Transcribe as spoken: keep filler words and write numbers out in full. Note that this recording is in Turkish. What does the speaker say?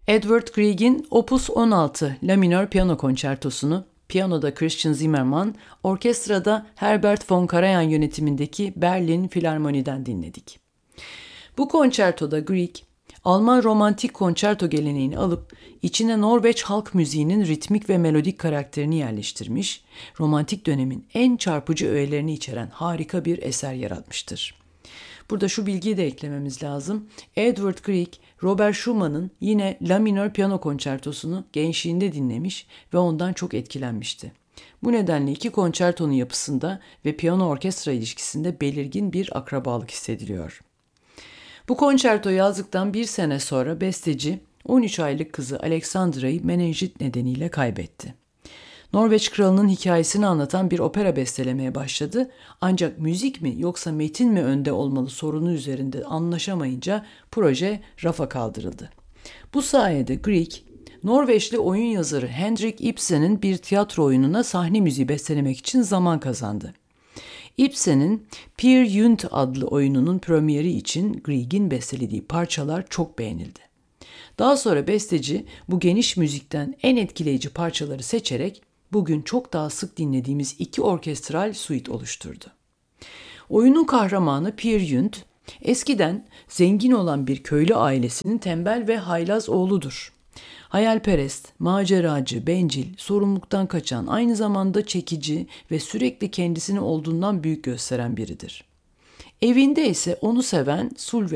Edward Grieg'in Opus on altı La minör piyano konçertosunu piyanoda Christian Zimmermann, orkestrada Herbert von Karajan yönetimindeki Berlin Filarmoni'den dinledik. Bu konçertoda Grieg, Alman romantik konçerto geleneğini alıp içine Norveç halk müziğinin ritmik ve melodik karakterini yerleştirmiş, romantik dönemin en çarpıcı öğelerini içeren harika bir eser yaratmıştır. Burada şu bilgiyi de eklememiz lazım. Edward Grieg, Robert Schumann'ın yine La minör piyano konçertosunu gençliğinde dinlemiş ve ondan çok etkilenmişti. Bu nedenle iki konçertonun yapısında ve piyano-orkestra ilişkisinde belirgin bir akrabalık hissediliyor. Bu konçerto yazdıktan bir sene sonra besteci on üç aylık kızı Alexandra'yı menenjit nedeniyle kaybetti. Norveç kralının hikayesini anlatan bir opera bestelemeye başladı, ancak müzik mi yoksa metin mi önde olmalı sorunu üzerinde anlaşamayınca proje rafa kaldırıldı. Bu sayede Grieg, Norveçli oyun yazarı Henrik Ibsen'in bir tiyatro oyununa sahne müziği bestelemek için zaman kazandı. Ibsen'in Peer Gynt adlı oyununun premieri için Grieg'in bestelediği parçalar çok beğenildi. Daha sonra besteci bu geniş müzikten en etkileyici parçaları seçerek bugün çok daha sık dinlediğimiz iki orkestral suite oluşturdu. Oyunun kahramanı Peer Gynt, eskiden zengin olan bir köylü ailesinin tembel ve haylaz oğludur. Hayalperest, maceracı, bencil, sorumluluktan kaçan, aynı zamanda çekici ve sürekli kendisini olduğundan büyük gösteren biridir. Evinde ise onu seven Sul